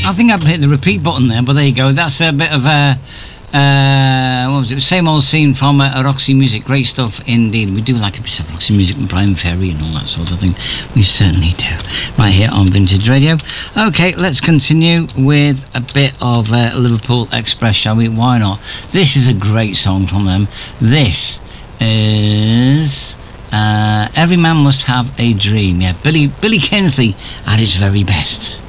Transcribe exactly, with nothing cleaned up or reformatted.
I think I've hit the repeat button there, but there you go. That's a bit of a uh, what was it? Same old scene from uh, Roxy Music. Great stuff indeed. We do like a bit of Roxy Music and Brian Ferry and all that sort of thing. We certainly do. Right here on Vintage Radio. Okay, let's continue with a bit of uh, Liverpool Express, shall we? Why not? This is a great song from them. This is uh, Every Man Must Have a Dream. Yeah, Billy Billy Kinsley at his very best.